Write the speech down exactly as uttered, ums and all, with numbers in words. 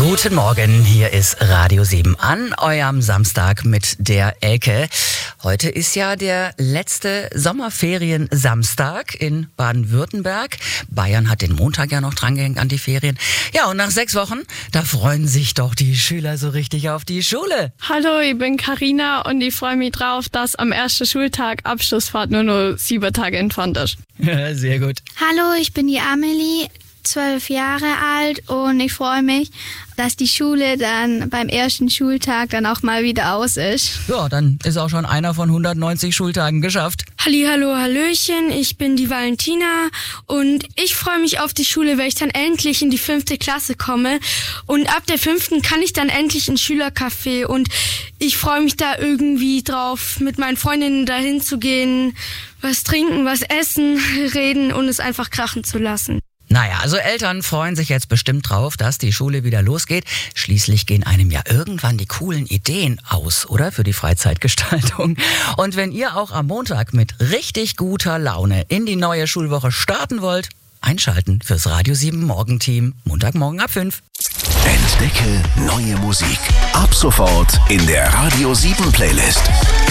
Guten Morgen, hier ist Radio sieben an eurem Samstag mit der Elke. Heute ist ja der letzte Sommerferien-Samstag in Baden-Württemberg. Bayern hat den Montag ja noch drangehängt an die Ferien. Ja, und nach sechs Wochen, da freuen sich doch die Schüler so richtig auf die Schule. Hallo, ich bin Carina und ich freue mich drauf, dass am ersten Schultag Abschlussfahrt nur noch sieben Tage entfernt ist. Ja, sehr gut. Hallo, ich bin die Amelie, zwölf Jahre alt und ich freue mich, dass die Schule dann beim ersten Schultag dann auch mal wieder aus ist. Ja, dann ist auch schon einer von hundertneunzig Schultagen geschafft. Hallihallo, hallöchen, ich bin die Valentina und ich freue mich auf die Schule, weil ich dann endlich in die fünfte Klasse komme und ab der fünften kann ich dann endlich ins Schülercafé und ich freue mich da irgendwie drauf, mit meinen Freundinnen dahin zu gehen, was trinken, was essen, reden und es einfach krachen zu lassen. Naja, also Eltern freuen sich jetzt bestimmt drauf, dass die Schule wieder losgeht. Schließlich gehen einem ja irgendwann die coolen Ideen aus, oder? Für die Freizeitgestaltung. Und wenn ihr auch am Montag mit richtig guter Laune in die neue Schulwoche starten wollt, einschalten fürs Radio sieben Morgenteam. Montagmorgen ab fünf. Entdecke neue Musik. Ab sofort in der Radio sieben Playlist.